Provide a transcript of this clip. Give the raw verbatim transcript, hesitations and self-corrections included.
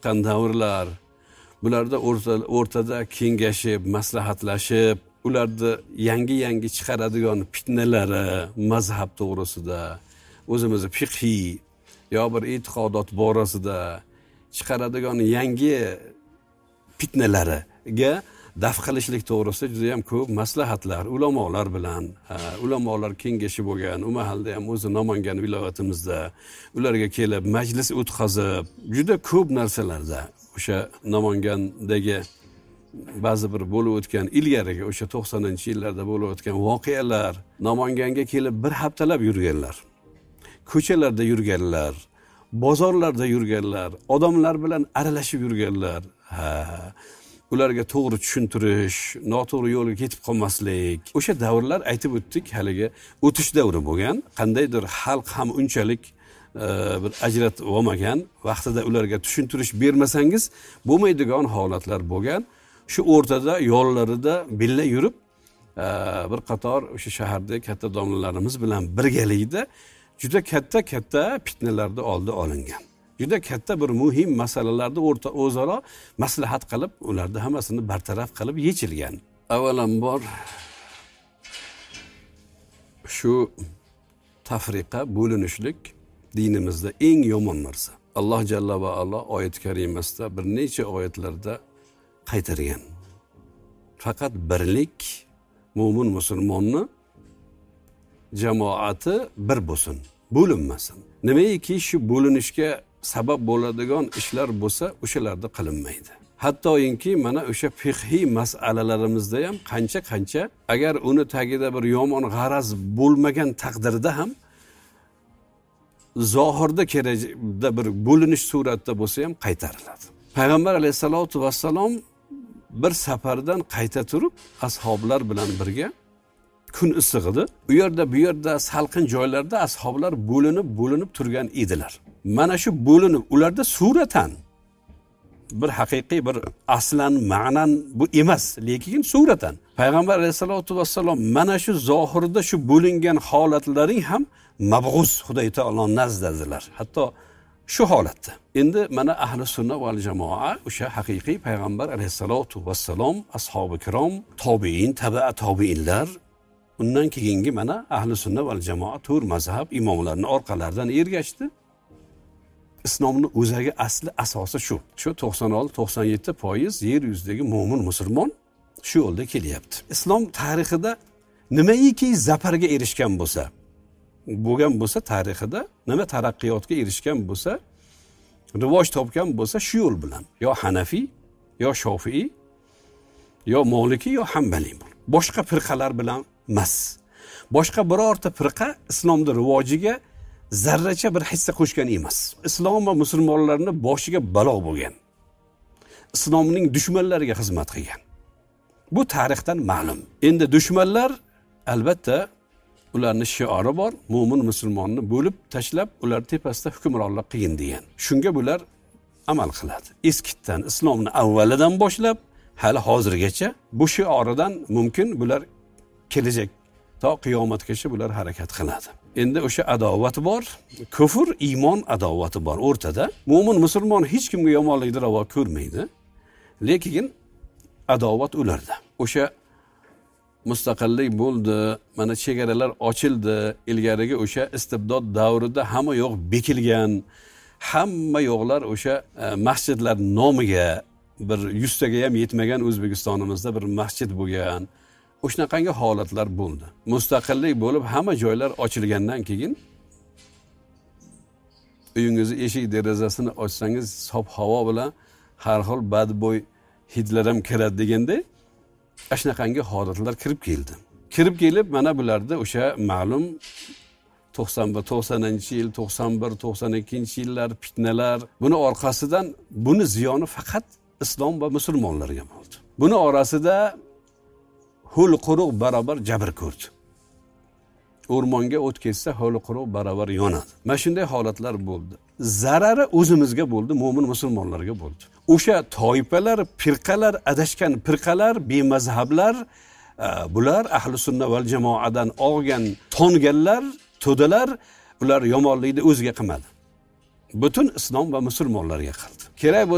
chiqqan davrlar, bularda o'rtada kengashib, maslahatlashib, ularda yangi-yangi chiqaradigan fitnalari mazhab to'g'risida, o'zimizni fiqhiy yo bir e'tiqodot borasida chiqaradigan yangi fitnalariga daf qilishlik to'g'risida juda ham ko'p maslahatlar ulamolar bilan, ulamolar kengashi bo'lgan. U mahalda ham o'zi Namangan viloyatimizda ularga kelib majlis o'tkazib, juda ko'p narsalarda o'sha Namangandagi ba'zi bir bo'lib o'tgan ilgariga o'sha to'qsoninchi yillarda bo'lib o'tgan voqealar, Namanganga kelib bir haftalab yurganlar. Ko'chalarda yurganlar, bozorlarda yurganlar, odamlar bilan aralashib yurganlar. Ha, ularga to'g'ri tushuntirish, noto'g'ri yo'lga ketib qolmaslik. O'sha davrlar aytib o'tdik, haligi o'tish davri bo'lgan. Qandaydir xalq ham unchalik e, bir ajratib olmagan, vaqtida ularga tushuntirish bermasangiz bo'lmaydigan holatlar bo'lgan. Shu o'rtada yo'llarida billa yurib, e, bir qator o'sha shahardagi katta domlalarimiz bilan birgalikda juda katta-katta fitnalarda oldi olingan. Juda katta bir muhim masalalarda o'rta o'zaro maslahat qilib, ularni hammasini bartaraf qilib yechilgan. Avvalambor shu tafriqa, bo'linishlik dinimizda eng yomon narsa. Alloh jalla va ala oyat karimasida bir necha oyatlarda qaytargan. Faqat birlik mo'min musulmonni jamoati bir bo'lsin, bo'linmasin. Nimaiki shu bo'linishga sabab bo'ladigan ishlar bo'lsa, o'shalarda qilinmaydi. Hattoyinki mana o'sha fiqhiy masalalarimizda ham qancha-qancha agar uni tagida bir yomon g'araz bo'lmagan taqdirda ham zohirda kerakda bir bo'linish suratda bo'lsa ham qaytariladi. Payg'ambar alayhisolatu vassalom bir safardan qayta turib ashoblar bilan birga kun issiq edi. U yerda bu yerda salqin joylarda ashoblar bo'linib bo'linib turgan edilar. Mana shu bo'linib ularda suratan bir haqiqiy bir aslan ma'nan bu emas, lekin suratan Payg'ambar alayhisolatu vassalom mana shu zohirda shu bo'lingan holatlaring ham mabg'uz Xudoy taolo nazdadilar. Hatto shu holatda. Endi mana ahli sunna val jamoa o'sha haqiqiy Payg'ambar alayhisolatu vassalom, ashabi kirom, tobiin, tabi'a tobiinlar, undan keyingi mana ahli sunna val jamoa tur mazhab imomlarining orqalaridan ergashdi. Islomning o'zagi asli asosi shu. Shu to'qson olti to'qson yetti foiz yer yuzidagi mo'min musulmon shu yo'lda kelyapti. Islom tarixida nimaiki zafarga erishgan bo'lsa, bo'lgan bo'lsa tarixida nima taraqqiyotga erishgan bo'lsa, rivoj topgan bo'lsa shu yo'l bilan. Yo Hanafi, yo Shofiy, yo Maliki, yo Hanbali. Boshqa firqalar bilan emas. Boshqa birorta firqa islomning rivojiga zarracha bir hissa qo'shgan emas. Islom va musulmonlarning boshiga balo bo'lgan. Islomning dushmanlariga xizmat qilgan. Bu tarixdan ma'lum. Endi dushmanlar albatta ularning shiori bor, mo'min musulmonni bo'lib tashlab, ular tepasida hukmronlik qilgin degan. Shunga bular amal qiladi. Eskitdan islomni avvalidan boshlab hali hozirgacha bu shioridan mumkin bular kelajak to qiyomatgacha bular harakat qiladi. Endi o'sha adovat bor, kufr, iymon adovati bor o'rtada. Mo'min musulmon hech kimga yomonlikni ravo ko'rmaydi, lekin adovat ularda. O'sha mustaqillik bo'ldi, mana chegaralar ochildi, ilgariga o'sha istibdod davrida hamma yo'q bekilgan, hamma yo'qlar o'sha e, masjidlar nomiga bir yuztaga ham yetmagan O'zbekistonimizda bir masjid bo'lgan. O'shanaqangi holatlar bo'ldi. Mustaqillik bo'lib hamma joylar ochilgandan keyin uyingizni eshik derazasini ochsangiz sof havo bilan har xil badbo'y hidlar ham kiradi deganda ashunaqangi holatlar kirib keldi. Kirib kelib mana bularda o'sha ma'lum to'qson bir to'qsoninchi yil, to'qson bir to'qson ikkinchi yillar fitnalar, buni orqasidan buni ziyoni faqat islom va musulmonlarga bo'ldi. Buni orasida ho'l quruq barobar jabr ko'rdi. O'rmonga o't ketsa ho'l quruq barobar yonadi. Mana shunday holatlar bo'ldi. Zarari o'zimizga bo'ldi, mo'min musulmonlarga bo'ldi. O'sha toifalar, firqalar, adashgan firqalar, bemazhablar, bular ahli sunna val jamoadan olgan tonganlar, to'dalar, ular yomonlikni o'ziga qilmadi. Butun islom va musulmonlarga qildi. Kerak